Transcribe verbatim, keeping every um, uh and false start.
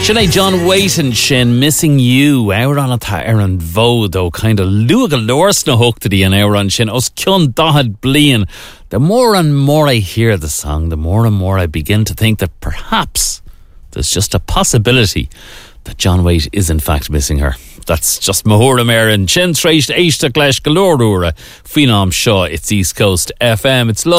Sinead John Waiton sin Missing You out on a ta Aaron Vodo kind of Luga Lorsna hook to the an Aaron Shin Us Kyun Dahad Blian. The more and more I hear the song, the more and more I begin to think that perhaps there's just a possibility that John Waite is in fact missing her. That's just Mahura Marin Chin Trace Eishta Clash Galorura Phenom Shaw. It's East Coast F M. It's love.